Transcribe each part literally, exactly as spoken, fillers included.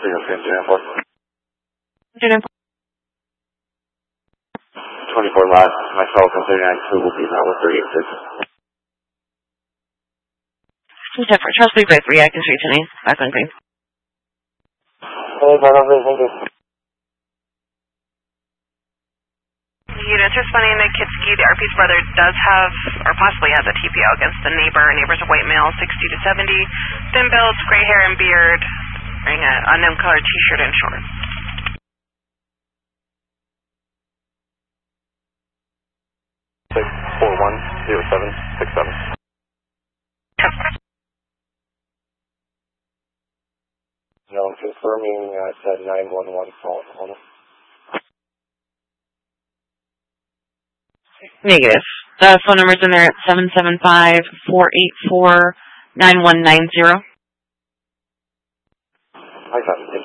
twenty-four lots, myself and thirty-nine two will be out with thirty-eight six. ten four, Charles Lee Brave, reacting three ten eight, back on green. Hey, Bravo, thank you. Units responding to Kitsky, the R P's brother does have, or possibly has a T P O against the neighbor. Neighbor's a white male, sixty to seventy, thin build, gray hair and beard, wearing an unknown colored t-shirt and shorts. six four one zero seven six seven. No, confirming at uh, nine one one call. Negative. The phone number's in there at seven seven five, four eight four, nine one nine zero. I got it.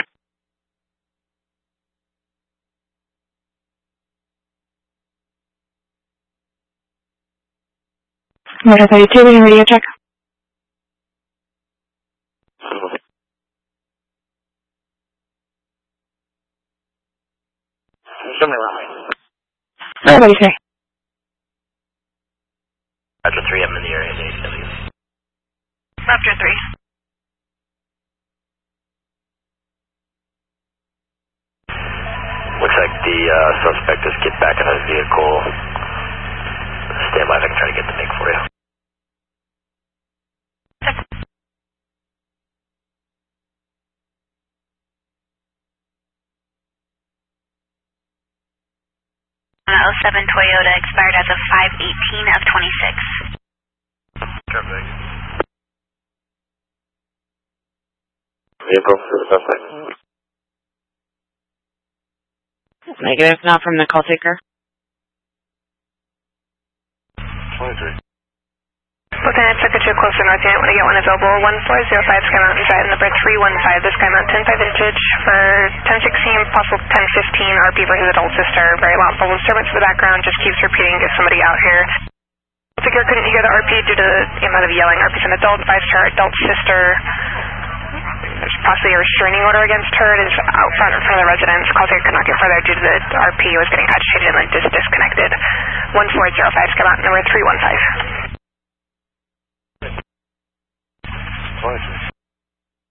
Motor thirty-two, reading radio check. Show me around. Everybody say. After three, I'm in the area, A W. Raptor three. Looks like the uh, suspect is get back in his vehicle. Stand by, I can try to get the make for you. oh seven Toyota expired as of five eighteen of twenty-six. Traffic. Vehicle for the suspect. Negative, not from the call taker. twenty-three. Lieutenant, Secretary closer north unit, want to get one available. one four zero five Sky Mountain Drive, number three one five, the Sky Mountain five inches for ten sixteen, possible ten fifteen, R P for his adult sister. Very loud full disturbance in the background, just keeps repeating, get somebody out here. Figure couldn't hear the R P due to the amount of yelling. R P's an adult, five-star adult sister. There's possibly a restraining order against her. It is out front in front of the residence. Call taker could not get further due to the R P was getting agitated and then just disconnected. one four zero five Sky Mountain, number three one five. twenty-three.